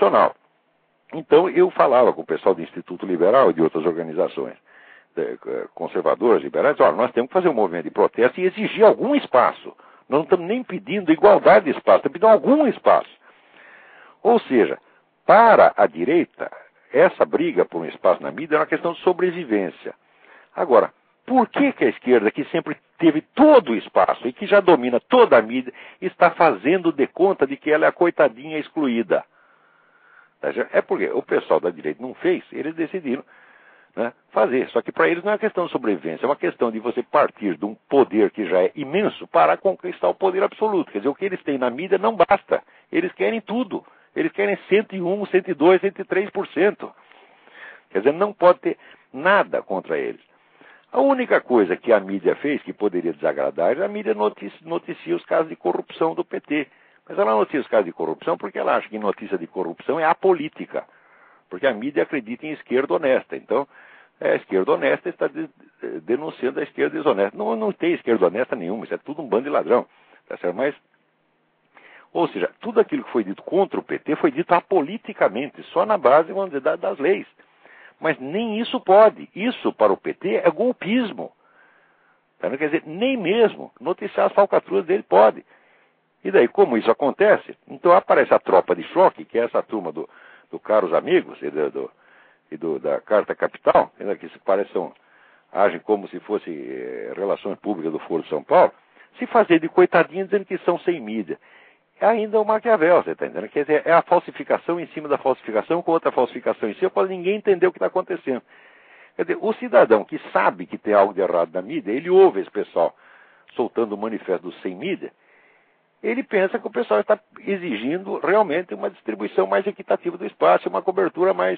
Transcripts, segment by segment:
constitucional. Então, eu falava com o pessoal do Instituto Liberal e de outras organizações conservadoras, liberais, olha, nós temos que fazer um movimento de protesto e exigir algum espaço. Nós não estamos nem pedindo igualdade de espaço, estamos pedindo algum espaço. Ou seja, para a direita, essa briga por um espaço na mídia é uma questão de sobrevivência. Agora, por que a esquerda, que sempre teve todo o espaço e que já domina toda a mídia, está fazendo de conta de que ela é a coitadinha excluída? É porque o pessoal da direita não fez, eles decidiram, né, fazer. Só que para eles não é uma questão de sobrevivência, é uma questão de você partir de um poder que já é imenso para conquistar o poder absoluto. Quer dizer, o que eles têm na mídia não basta. Eles querem tudo. Eles querem 101, 102, 103%. Quer dizer, não pode ter nada contra eles. A única coisa que a mídia fez que poderia desagradar é a mídia noticia os casos de corrupção do PT. Mas ela noticia os casos de corrupção porque ela acha que notícia de corrupção é apolítica. Porque a mídia acredita em esquerda honesta. Então, a esquerda honesta está denunciando a esquerda desonesta. Não tem esquerda honesta nenhuma, isso é tudo um bando de ladrão. Tá certo? Mas, ou seja, tudo aquilo que foi dito contra o PT foi dito apoliticamente, só na base, vamos dizer, das leis. Mas nem isso pode. Isso, para o PT, é golpismo. Tá? Quer dizer, nem mesmo noticiar as falcatruas dele pode. E daí, como isso acontece, então aparece a tropa de choque, que é essa turma do Caros Amigos e da Carta Capital, que se parecem, agem como se fosse relações públicas do Foro de São Paulo, se fazer de coitadinho dizendo que são sem mídia. É ainda o Maquiavel, você está entendendo? Quer dizer, é a falsificação em cima da falsificação com outra falsificação em cima, para ninguém entender o que está acontecendo. Quer dizer, o cidadão que sabe que tem algo de errado na mídia, ele ouve esse pessoal soltando o manifesto do sem mídia, ele pensa que o pessoal está exigindo realmente uma distribuição mais equitativa do espaço, uma cobertura mais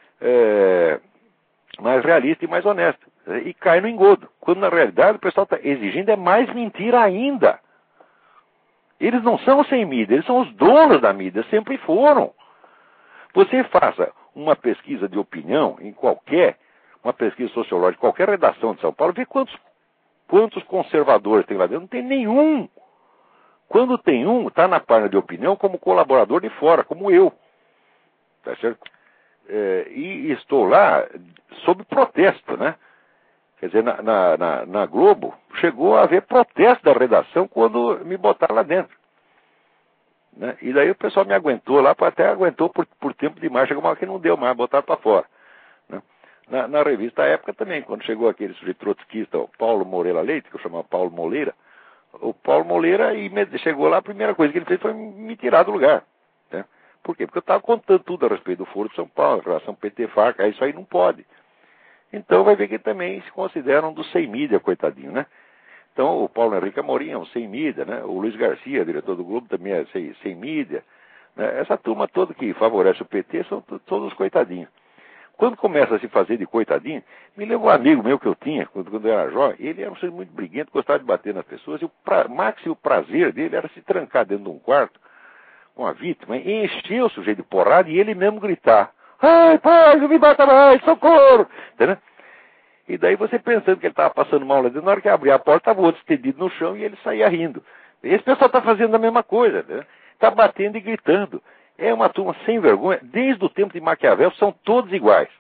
realista e mais honesta. E cai no engodo. Quando na realidade o pessoal está exigindo é mais mentira ainda. Eles não são sem mídia, eles são os donos da mídia, sempre foram. Você faça uma pesquisa de opinião em uma pesquisa sociológica, qualquer redação de São Paulo, vê quantos conservadores tem lá dentro. Não tem nenhum. Quando tem um, está na página de opinião como colaborador de fora, como eu. Tá certo? E estou lá sob protesto, né? Quer dizer, na Globo, chegou a haver protesto da redação quando me botaram lá dentro. Né? E daí o pessoal me aguentou lá, até aguentou por tempo demais, chegou uma hora que não deu mais, botaram para fora. Né? Na revista à época também, quando chegou aquele sujeito trotskista, o Paulo Moreira Leite, que eu chamava Paulo Moleira, o Paulo Moleira chegou lá, a primeira coisa que ele fez foi me tirar do lugar. Né? Por quê? Porque eu estava contando tudo a respeito do Foro de São Paulo, em relação ao PT-FARC, isso aí não pode. Então vai ver que também se consideram do sem mídia, coitadinho, né? Então o Paulo Henrique Amorim é um sem mídia, né? O Luiz Garcia, diretor do Globo, também é sem mídia. Né? Essa turma toda que favorece o PT são todos coitadinhos. Quando começa a se fazer de coitadinho, me lembra um amigo meu que eu tinha, quando eu era jovem, ele era um ser muito briguento, gostava de bater nas pessoas, e o máximo prazer dele era se trancar dentro de um quarto com a vítima, e encher o sujeito de porrada e ele mesmo gritar: ai, pai, não me bata mais, socorro! Entendeu? E daí você pensando que ele estava passando mal lá dentro, na hora que abria a porta, estava outro estendido no chão e ele saía rindo. E esse pessoal está fazendo a mesma coisa, está batendo e gritando. É uma turma sem vergonha, desde o tempo de Maquiavel, são todos iguais.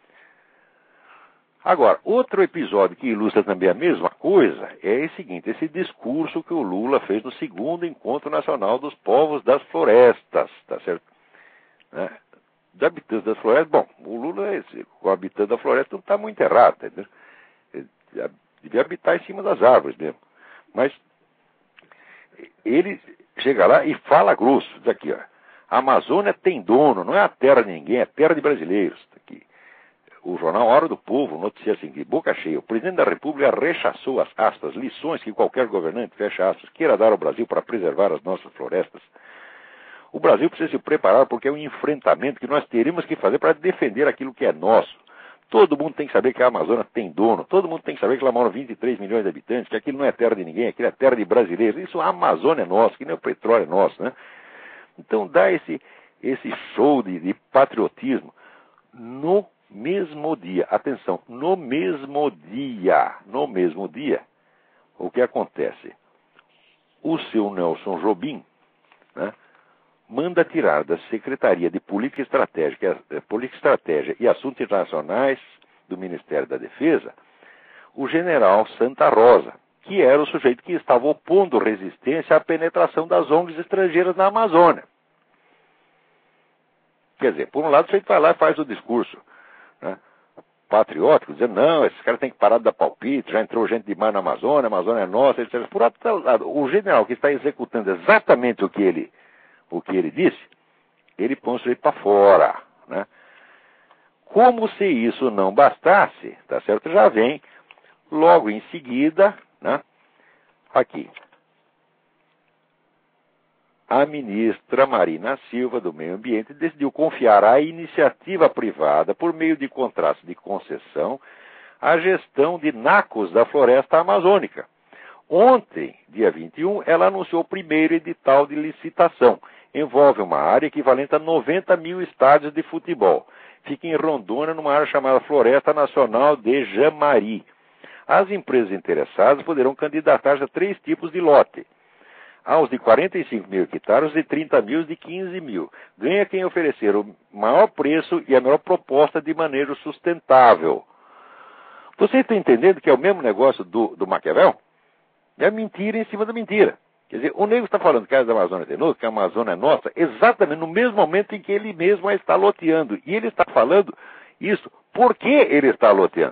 Agora, outro episódio que ilustra também a mesma coisa é o seguinte, esse discurso que o Lula fez no 2º Encontro Nacional dos Povos das Florestas, tá certo? Né? Dos habitantes das florestas, bom, o Lula, o habitante da floresta, não está muito errado, entendeu? Ele devia habitar em cima das árvores mesmo. Mas ele chega lá e fala grosso, diz aqui, ó, a Amazônia tem dono, não é a terra de ninguém, é a terra de brasileiros. Tá aqui. O jornal Hora do Povo noticia assim, de boca cheia, o presidente da República rechaçou as aspas, lições que qualquer governante, fecha aspas, queira dar ao Brasil para preservar as nossas florestas. O Brasil precisa se preparar porque é um enfrentamento que nós teremos que fazer para defender aquilo que é nosso. Todo mundo tem que saber que a Amazônia tem dono. Todo mundo tem que saber que lá moram 23 milhões de habitantes, que aquilo não é terra de ninguém, aquilo é terra de brasileiros. Isso, a Amazônia é nossa, que nem o petróleo é nosso, né? Então dá esse show de patriotismo no mesmo dia. Atenção, no mesmo dia, o que acontece? O seu Nelson Jobim, né? manda tirar da Secretaria de Política Estratégia e Assuntos Internacionais do Ministério da Defesa o general Santa Rosa, que era o sujeito que estava opondo resistência à penetração das ONGs estrangeiras na Amazônia. Quer dizer, por um lado, o sujeito vai lá e faz o discurso, né, patriótico, dizendo, não, esses caras têm que parar de dar palpite, já entrou gente demais na Amazônia, a Amazônia é nossa, etc. Por outro lado, o general que está executando exatamente o que ele disse, ele põe o sujeito para fora, né? Como se isso não bastasse, tá certo? Já vem logo em seguida, né, aqui, a ministra Marina Silva, do Meio Ambiente, decidiu confiar à iniciativa privada, por meio de contratos de concessão, a gestão de nacos da floresta amazônica. Ontem, dia 21, ela anunciou o primeiro edital de licitação. Envolve uma área equivalente a 90 mil estádios de futebol. Fica em Rondônia, numa área chamada Floresta Nacional de Jamari. As empresas interessadas poderão candidatar-se a 3 tipos de lote. Aos de 45 mil hectares, de 30 mil e de 15 mil. Ganha quem oferecer o maior preço e a melhor proposta de manejo sustentável. Você está entendendo que é o mesmo negócio do Maquiavel? É mentira em cima da mentira. Quer dizer, o nego está falando que a Amazônia é denosa, que a Amazônia é nossa, exatamente no mesmo momento em que ele mesmo a está loteando. E ele está falando isso. Por que ele está loteando?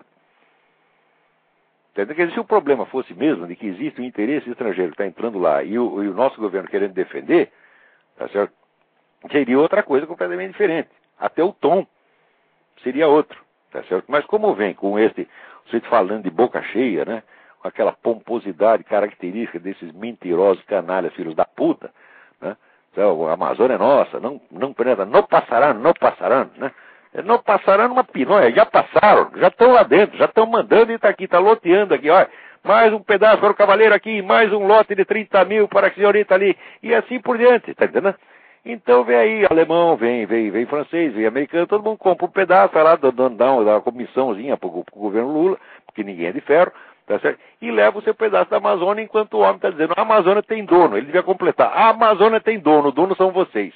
Quer dizer, se o problema fosse mesmo de que existe um interesse estrangeiro que está entrando lá e o nosso governo querendo defender, tá certo? Seria outra coisa completamente diferente. Até o tom seria outro, tá certo? Mas como vem com este sujeito falando de boca cheia, né? Com aquela pomposidade característica desses mentirosos canalhas, filhos da puta, né? Então, a Amazônia é nossa, não passarão, né? Não passaram uma pinóia, já passaram, já estão lá dentro, já estão mandando e está aqui, está loteando aqui, olha, mais um pedaço para o cavaleiro aqui, mais um lote de 30 mil para a senhorita ali, e assim por diante, está entendendo? Então vem aí alemão, vem francês, vem americano, todo mundo compra um pedaço, vai lá, dá uma comissãozinha para o governo Lula, porque ninguém é de ferro, tá certo? E leva o seu pedaço da Amazônia, enquanto o homem está dizendo, a Amazônia tem dono, ele devia completar, a Amazônia tem dono, o dono são vocês.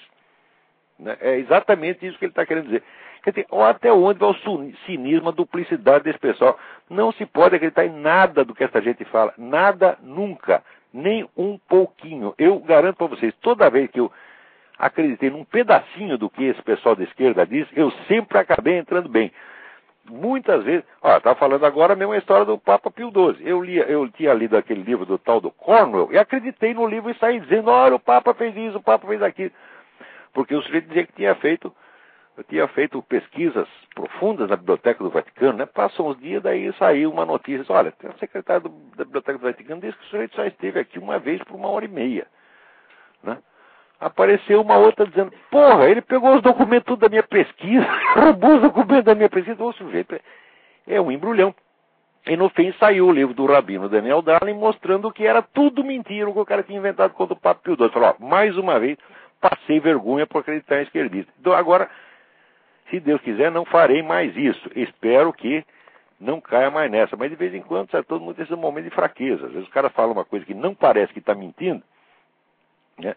É exatamente isso que ele está querendo dizer. Quer dizer, até onde vai o cinismo, a duplicidade desse pessoal? Não se pode acreditar em nada do que essa gente fala. Nada, nunca. Nem um pouquinho. Eu garanto para vocês, toda vez que eu acreditei num pedacinho do que esse pessoal da esquerda diz, eu sempre acabei entrando bem. Muitas vezes... estava falando agora mesmo a história do Papa Pio XII. Eu tinha lido aquele livro do tal do Cornwell e acreditei no livro e saí dizendo, olha, o Papa fez isso, o Papa fez aquilo. Porque o sujeito dizia que tinha feito pesquisas profundas na Biblioteca do Vaticano, né? Passam uns dias, daí saiu uma notícia, olha, tem um secretário da Biblioteca do Vaticano disse que o sujeito só esteve aqui uma vez por 1h30, né? Apareceu uma outra dizendo, porra, ele pegou os documentos tudo da minha pesquisa, roubou os documentos da minha pesquisa, o sujeito é um embrulhão. E no fim saiu o livro do Rabino Daniel Darling mostrando que era tudo mentira o que o cara tinha inventado contra o Papa Pio XII. Falou, mais uma vez, passei vergonha por acreditar em esquerdista. Então agora, se Deus quiser, não farei mais isso. Espero que não caia mais nessa. Mas de vez em quando, sabe, todo mundo tem esse momento de fraqueza. Às vezes o cara fala uma coisa que não parece que está mentindo, né?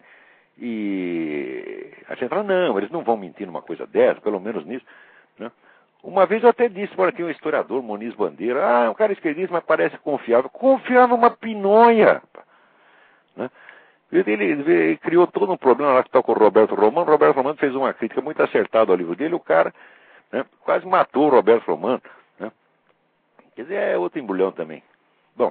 E a gente fala, não, eles não vão mentir numa coisa dessa, pelo menos nisso, né? Uma vez eu até disse para aqui um historiador, Muniz Bandeira, é um cara esquerdista, mas parece confiável. Confiável uma pinonha, né? Ele criou todo um problema lá que está com o Roberto Romano. O Roberto Romano fez uma crítica muito acertada ao livro dele. O cara, né, quase matou o Roberto Romano, né? Quer dizer, é outro embrulhão também. Bom,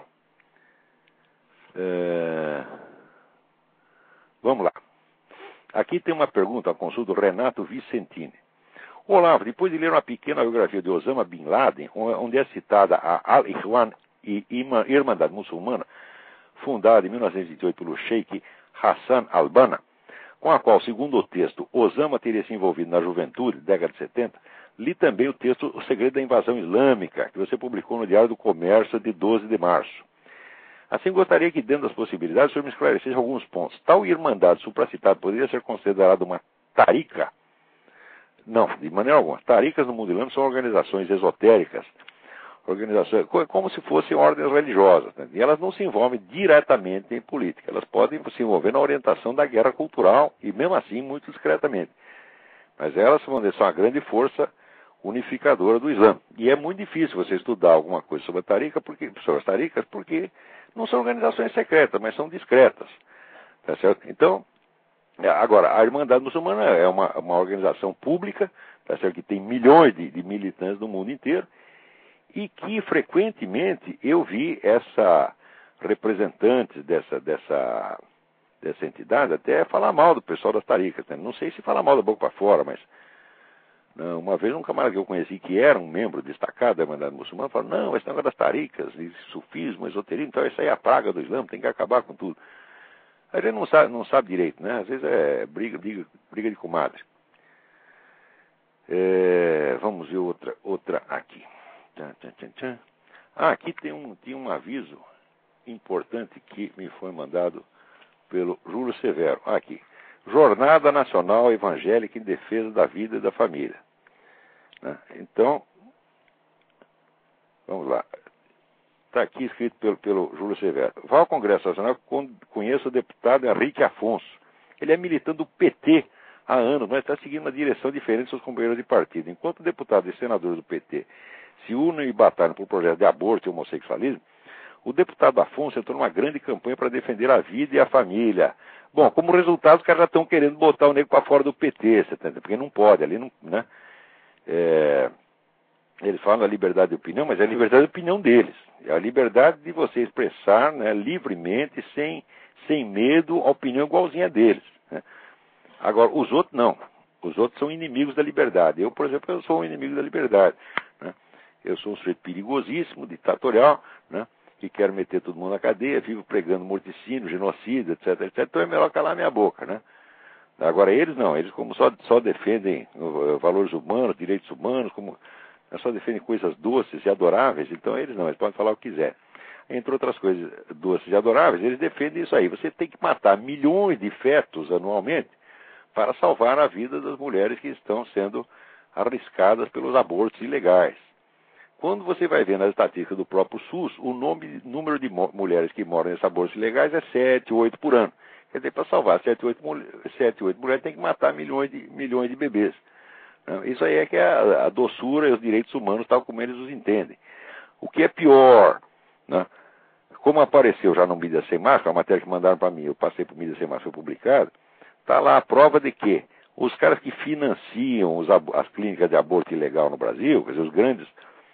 vamos lá. Aqui tem uma pergunta, a consulta do Renato Vicentini. Olá, depois de ler uma pequena biografia de Osama Bin Laden, onde é citada a Al-Ikhwan e Irmandade Muçulmana, fundada em 1928 pelo Sheikh Hassan al-Banna, com a qual, segundo o texto, Osama teria se envolvido na juventude, década de 70, li também o texto O Segredo da Invasão Islâmica, que você publicou no Diário do Comércio de 12 de março. Assim, gostaria que, dentro das possibilidades, o senhor me esclarecesse alguns pontos. Tal irmandade supracitada poderia ser considerada uma tarica? Não, de maneira alguma. Taricas no mundo islâmico são organizações esotéricas, organizações, como se fossem ordens religiosas, né? E elas não se envolvem diretamente em política, elas podem se envolver na orientação da guerra cultural, e mesmo assim muito discretamente. Mas elas são a grande força unificadora do Islã. E é muito difícil você estudar alguma coisa sobre as taricas, porque não são organizações secretas, mas são discretas. Tá certo? Então, agora, a Irmandade Muçulmana é uma organização pública, tá certo? Que tem milhões de militantes no mundo inteiro, e que frequentemente eu vi representantes dessa entidade até falar mal do pessoal das taricas. Né? Não sei se falar mal da boca para fora, mas uma vez um camarada que eu conheci que era um membro destacado da Irmandade Muçulmana falou: não, esse negócio das taricas, sufismo, esoterismo, então isso aí é a praga do Islã, tem que acabar com tudo. A gente não sabe direito, né? Às vezes é briga de comadre. Vamos ver outra aqui. Aqui tem um aviso importante que me foi mandado pelo Júlio Severo. Aqui. Jornada Nacional Evangélica em Defesa da Vida e da Família. Né? Então, vamos lá. Está aqui escrito pelo Júlio Severo. Vá ao Congresso Nacional, conheço o deputado Henrique Afonso. Ele é militante do PT há anos, mas está seguindo uma direção diferente de seus companheiros de partido. Enquanto deputados e senadores do PT se unem e batalham por projetos de aborto e homossexualismo, o deputado Afonso entrou numa grande campanha para defender a vida e a família. Bom, como resultado, os caras já estão querendo botar o nego para fora do PT, você tá entendendo? Porque não pode, ali não, né? Eles falam da liberdade de opinião, mas é a liberdade de opinião deles. É a liberdade de você expressar, né, livremente, sem medo, a opinião igualzinha deles. Né? Agora, os outros não. Os outros são inimigos da liberdade. Eu, por exemplo, eu sou um inimigo da liberdade. Né? Eu sou um sujeito perigosíssimo, ditatorial, né? Que quero meter todo mundo na cadeia, vivo pregando morticínio, genocídio, etc. Então é melhor calar minha boca, né? Agora eles não, eles como só defendem valores humanos, direitos humanos, como só defendem coisas doces e adoráveis, então eles não, eles podem falar o que quiser. Entre outras coisas doces e adoráveis, eles defendem isso aí. Você tem que matar milhões de fetos anualmente para salvar a vida das mulheres que estão sendo arriscadas pelos abortos ilegais. Quando você vai ver nas estatísticas do próprio SUS, o número de mulheres que moram nesses abortos ilegais é 7, 8 por ano. Quer dizer, para salvar 7, 8 mulheres tem que matar milhões de bebês. Isso aí é que é a doçura e os direitos humanos, tal como eles os entendem. O que é pior, né? Como apareceu já no Mídia Sem Máscara, a matéria que mandaram para mim, eu passei para o Mídia Sem Máscara, foi publicado, está lá a prova de que os caras que financiam as clínicas de aborto ilegal no Brasil, quer dizer, os grandes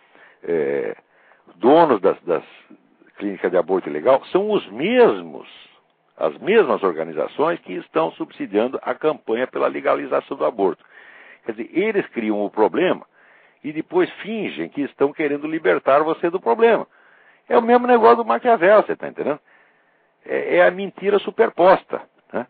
donos das clínicas de aborto ilegal, são as mesmas organizações que estão subsidiando a campanha pela legalização do aborto. Quer dizer, eles criam o problema e depois fingem que estão querendo libertar você do problema. É o mesmo negócio do Maquiavel, você está entendendo? É a mentira superposta. Né?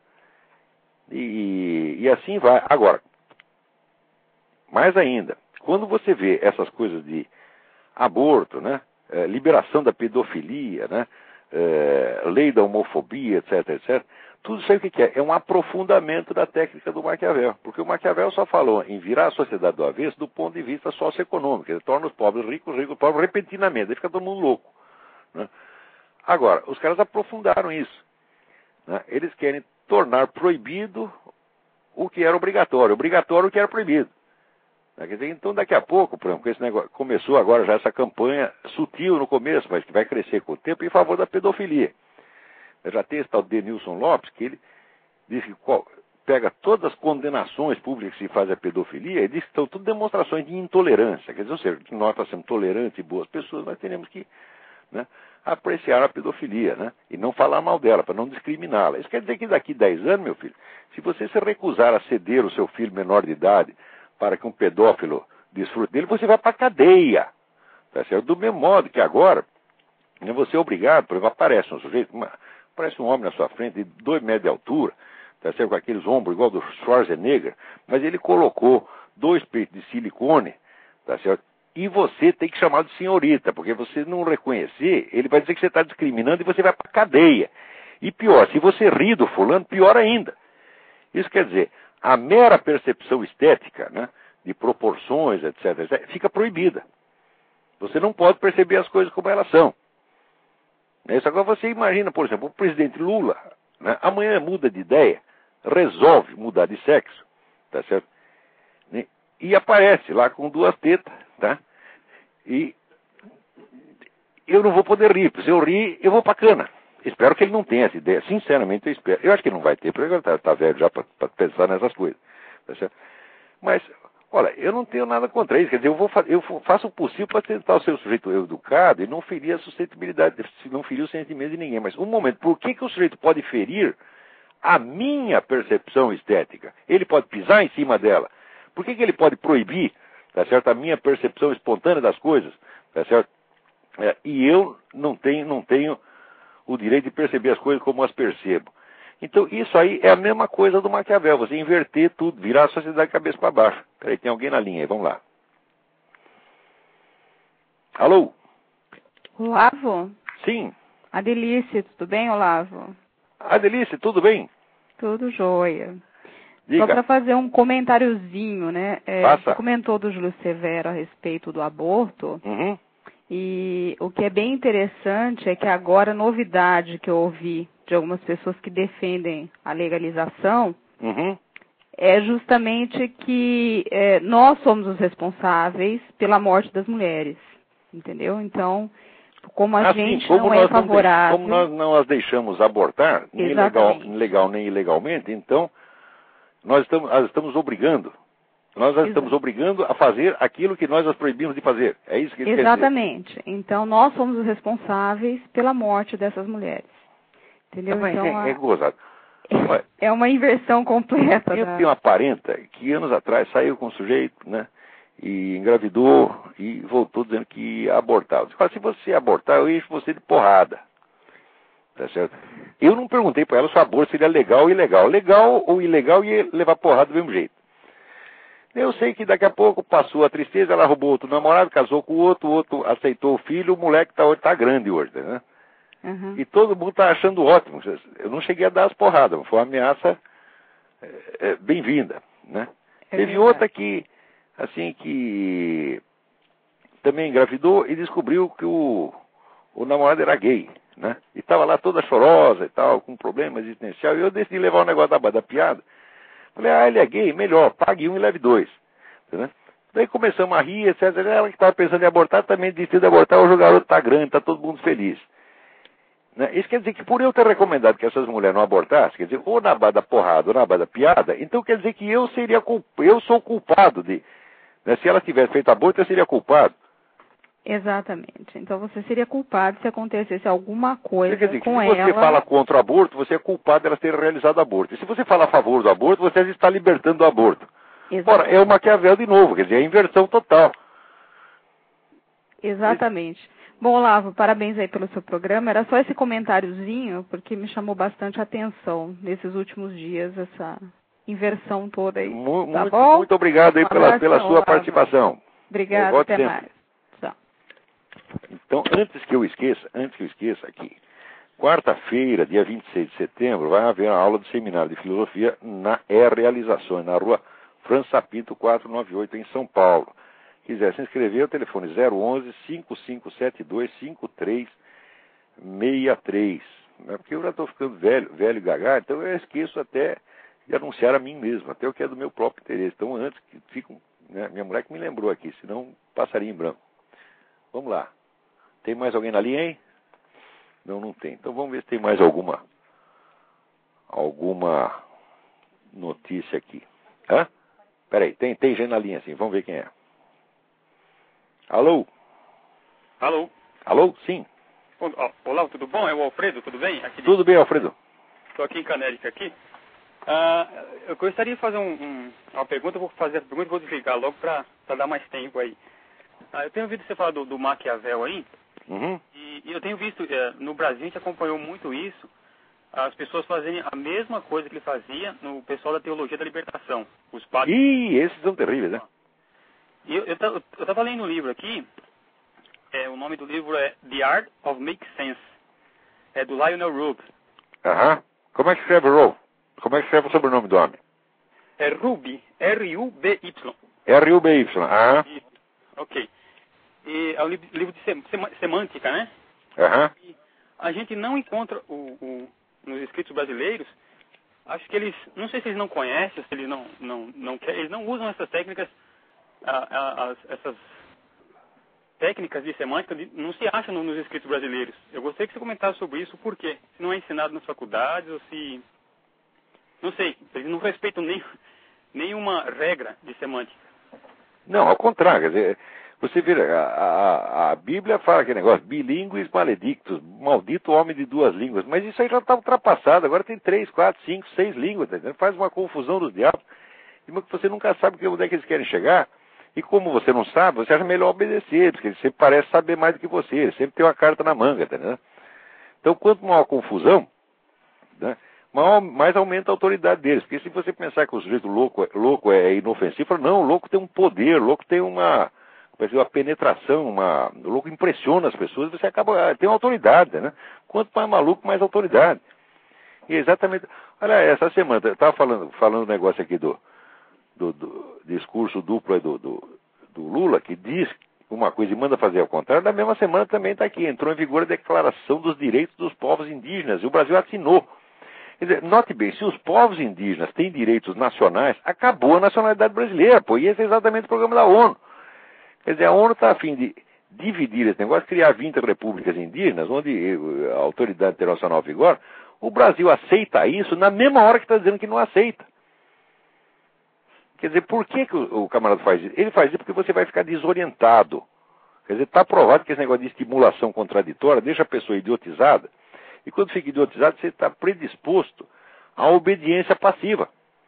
E assim vai. Agora, mais ainda, quando você vê essas coisas de aborto, né? Liberação da pedofilia, né? Lei da homofobia, etc. Tudo isso aí o que é? É um aprofundamento da técnica do Maquiavel. Porque o Maquiavel só falou em virar a sociedade do avesso do ponto de vista socioeconômico. Ele torna os pobres ricos, os pobres repentinamente. Aí fica todo mundo louco. Né? Agora, os caras aprofundaram isso. Né? Eles querem tornar proibido o que era obrigatório o que era proibido. Então, daqui a pouco, por exemplo, esse negócio, começou agora já essa campanha sutil no começo, mas que vai crescer com o tempo, em favor da pedofilia. Já tem esse tal Denilson Lopes, que ele diz que pega todas as condenações públicas que se fazem à pedofilia e diz que estão tudo demonstrações de intolerância. Quer dizer, ou seja, que nós estamos sendo tolerantes e boas pessoas, nós teremos que, né, apreciar a pedofilia, né, e não falar mal dela, para não discriminá-la. Isso quer dizer que daqui 10 anos, meu filho, se você se recusar a ceder o seu filho menor de idade para que um pedófilo desfrute dele, você vai para a cadeia. Tá certo? Do mesmo modo que agora, você é obrigado, por exemplo, aparece um sujeito, aparece um homem na sua frente de 2 metros de altura, tá certo? Com aqueles ombros igual do Schwarzenegger, mas ele colocou 2 peitos de silicone, tá certo? E você tem que chamar de senhorita, porque você não reconhecer, ele vai dizer que você está discriminando e você vai para a cadeia. E pior, se você ri do fulano, pior ainda. Isso quer dizer, a mera percepção estética, né, de proporções, etc., fica proibida. Você não pode perceber as coisas como elas são. Isso agora você imagina, por exemplo, o presidente Lula, né, amanhã muda de ideia, resolve mudar de sexo, tá certo? E aparece lá com 2 tetas, tá? E eu não vou poder rir, porque se eu rir, eu vou pra cana. Espero que ele não tenha essa ideia, sinceramente eu espero. Eu acho que ele não vai ter, porque ele tá velho já para pensar nessas coisas, tá certo? Mas, olha, eu não tenho nada contra isso, quer dizer, eu faço o possível para tentar ser o sujeito educado e não ferir a suscetibilidade, não ferir o sentimento de ninguém. Mas, um momento, por que o sujeito pode ferir a minha percepção estética? Ele pode pisar em cima dela. Por que ele pode proibir, tá certo, a minha percepção espontânea das coisas, tá certo? E eu não tenho o direito de perceber as coisas como as percebo. Então, isso aí é a mesma coisa do Maquiavel, você inverter tudo, virar a sociedade de cabeça para baixo. Peraí, tem alguém na linha aí, vamos lá. Alô? Olavo? Sim. Adelice, tudo bem, Olavo? Adelice, tudo bem? Tudo jóia. Diga. Só para fazer um comentáriozinho, né? Passa. Você comentou do Júlio Severo a respeito do aborto. Uhum. E o que é bem interessante é que agora a novidade que eu ouvi de algumas pessoas que defendem a legalização é justamente que nós somos os responsáveis pela morte das mulheres, entendeu? Então, como a gente como não é favorável... Como nós não as deixamos abortar, nem legal nem ilegalmente, então nós estamos obrigando. Nós as estamos obrigando a fazer aquilo que nós as proibimos de fazer. É isso que ele quer dizer. Exatamente. Então, nós somos os responsáveis pela morte dessas mulheres. Entendeu? Então, é gozado. É uma inversão completa. Eu tenho uma parenta que anos atrás saiu com um sujeito, né? E engravidou e voltou dizendo que ia abortar. Eu disse, se você abortar, eu encho você de porrada. Tá certo? Eu não perguntei para ela se o aborto seria legal ou ilegal. Legal ou ilegal ia levar porrada do mesmo jeito. Eu sei que daqui a pouco passou a tristeza, ela roubou outro namorado, casou com o outro aceitou o filho, o moleque tá grande hoje, né? Uhum. E todo mundo tá achando ótimo. Eu não cheguei a dar as porradas, mas foi uma ameaça bem-vinda, né? Teve outra que, assim, que também engravidou e descobriu que o namorado era gay, né? E estava lá toda chorosa e tal, com problema existencial, e eu decidi levar o negócio da piada. Falei, ele é gay, melhor, pague 1 e leve 2. Né? Daí começamos a rir, etc. Ela que estava pensando em abortar, também decidiu abortar, o garoto está grande, está todo mundo feliz. Né? Isso quer dizer que por eu ter recomendado que essas mulheres não abortassem, quer dizer, ou na base da porrada ou na base da piada, então quer dizer que eu sou culpado de... Né? Se ela tivesse feito aborto, eu seria culpado. Exatamente. Então você seria culpado se acontecesse alguma coisa quer dizer, com se ela. Se você fala contra o aborto, você é culpado delas terem realizado aborto. E se você fala a favor do aborto, você está libertando do aborto. Exatamente. Ora, é o Maquiavel de novo, quer dizer, é a inversão total. Exatamente. Bom, Olavo, parabéns aí pelo seu programa. Era só esse comentáriozinho, porque me chamou bastante a atenção nesses últimos dias, essa inversão toda aí. Muito obrigado aí pela sua participação. Obrigado, até mais. Então, antes que eu esqueça aqui, quarta-feira, dia 26 de setembro, vai haver uma aula do Seminário de Filosofia na Realizações, na rua França Pinto 498, em São Paulo. Quiser se inscrever, o telefone 011-5572-5363. Porque eu já estou ficando velho e gaga, então eu esqueço até de anunciar a mim mesmo, até o que é do meu próprio interesse. Então, antes que fique, né, minha mulher que me lembrou aqui, senão passaria em branco. Vamos lá. Tem mais alguém na linha aí? Não tem. Então vamos ver se tem mais alguma notícia aqui. Hã? Peraí, tem gente na linha sim. Vamos ver quem é. Alô? Alô? Alô? Sim. Olá, tudo bom? É o Alfredo, tudo bem? Tudo bem, Alfredo. Estou aqui em Canérica aqui. Eu gostaria de fazer uma pergunta, vou fazer a pergunta e vou desligar logo para dar mais tempo aí. Eu tenho ouvido você falar do Maquiavel aí, e eu tenho visto, no Brasil a gente acompanhou muito isso, as pessoas fazerem a mesma coisa que ele fazia no pessoal da Teologia da Libertação, os padres. Esses são terríveis, né? Eu estava lendo um livro aqui, o nome do livro é The Art of Make Sense, é do Lionel Rube. Como é que escreve Rube? Como é que escreve o sobrenome do homem? É Ruby, R-U-B-Y. R-U-B-Y, Ok. é o livro de semântica, né? Uhum. A gente não encontra nos escritos brasileiros, acho que eles, não sei se eles não conhecem, se eles não querem, eles não usam essas técnicas, essas técnicas de semântica, não se acham nos escritos brasileiros. Eu gostaria que você comentasse sobre isso, por quê? Se não é ensinado nas faculdades, ou se, não sei, eles não respeitam nenhuma regra de semântica. Não, ao contrário, quer dizer, você vê, a Bíblia fala aquele negócio, bilíngues maledictus, maldito homem de duas línguas, mas isso aí já está ultrapassado, agora tem 3, 4, 5, 6 línguas, tá entendendo? Faz uma confusão dos diabos, e você nunca sabe onde é que eles querem chegar, e como você não sabe, você acha melhor obedecer, porque ele sempre parece saber mais do que você, ele sempre tem uma carta na manga, tá entendendo? Então, quanto maior a confusão, né, mais aumenta a autoridade deles. Porque se você pensar que o sujeito louco é inofensivo, não, o louco tem um poder, o louco tem uma penetração, o louco impressiona as pessoas, você acaba, tem uma autoridade, né? Quanto mais maluco, mais autoridade. E exatamente, olha, essa semana, eu estava falando um negócio aqui do discurso duplo do Lula, que diz uma coisa e manda fazer ao contrário, na mesma semana também está aqui, entrou em vigor a Declaração dos Direitos dos Povos Indígenas, e o Brasil assinou. Quer dizer, note bem, se os povos indígenas têm direitos nacionais, acabou a nacionalidade brasileira, pô, e esse é exatamente o programa da ONU. Quer dizer, a ONU está a fim de dividir esse negócio, criar 20 repúblicas indígenas, onde a autoridade internacional vigora. O Brasil aceita isso na mesma hora que está dizendo que não aceita. Quer dizer, por que o camarada faz isso? Ele faz isso porque você vai ficar desorientado. Quer dizer, está provado que esse negócio de estimulação contraditória deixa a pessoa idiotizada. E quando fica idiotizado, você está predisposto à obediência passiva.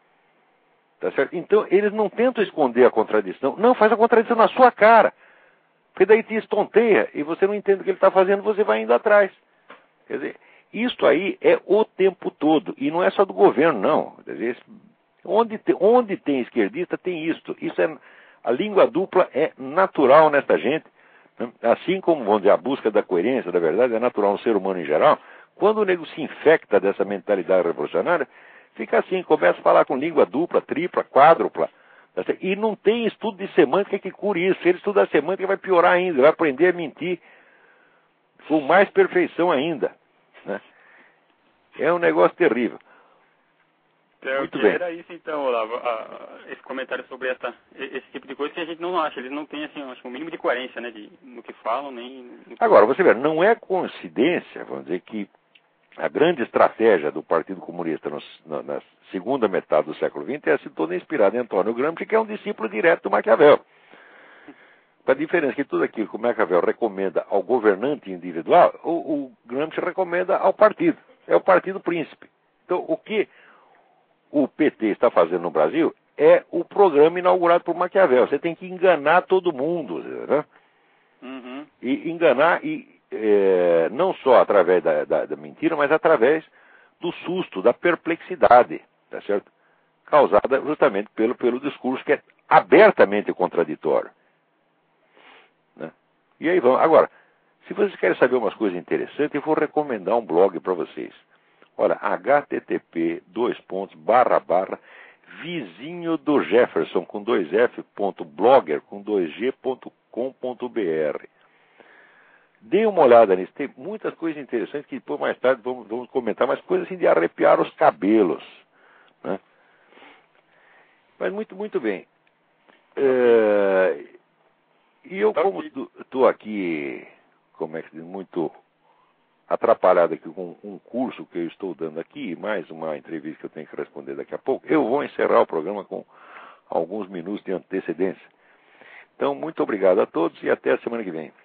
Tá certo? Então, eles não tentam esconder a contradição. Não, faz a contradição na sua cara. Porque daí te estonteia e você não entende o que ele está fazendo, você vai indo atrás. Quer dizer, isso aí é o tempo todo. E não é só do governo, não. Quer dizer, onde tem esquerdista, tem isto. A língua dupla é natural nesta gente. Assim como, vamos dizer, a busca da coerência, da verdade, é natural no ser humano em geral. Quando o nego se infecta dessa mentalidade revolucionária, fica assim, começa a falar com língua dupla, tripla, quádrupla. E não tem estudo de semântica que cure isso. Se ele estudar semântica, vai piorar ainda, vai aprender a mentir com mais perfeição ainda. Né? É um negócio terrível. Muito bem. Era isso então, Olavo, esse comentário sobre esse tipo de coisa que a gente não acha. Eles não têm assim, acho, um mínimo de coerência, né, no que falam, nem... Agora, você vê, não é coincidência, vamos dizer, que a grande estratégia do Partido Comunista na segunda metade do século XX é sido toda inspirada em Antônio Gramsci, que é um discípulo direto do Maquiavel. A diferença é que tudo aquilo que o Maquiavel recomenda ao governante individual, o Gramsci recomenda ao partido. É o partido príncipe. Então, o que o PT está fazendo no Brasil é o programa inaugurado por Maquiavel. Você tem que enganar todo mundo, né? Uhum. E enganar, não só através da mentira, mas através do susto, da perplexidade, tá certo? Causada justamente pelo discurso que é abertamente contraditório. Né? E aí vamos. Agora, se vocês querem saber umas coisas interessantes, eu vou recomendar um blog para vocês. Olha, http://vizinho do Jefferson com 2f.blogger com 2g.com.br. Dê uma olhada nisso, tem muitas coisas interessantes que depois mais tarde vamos comentar, mas coisas assim de arrepiar os cabelos. Né? Mas muito bem. E eu, como estou aqui, como é que diz, muito atrapalhado aqui com um curso que eu estou dando aqui, mais uma entrevista que eu tenho que responder daqui a pouco, eu vou encerrar o programa com alguns minutos de antecedência. Então, muito obrigado a todos e até a semana que vem.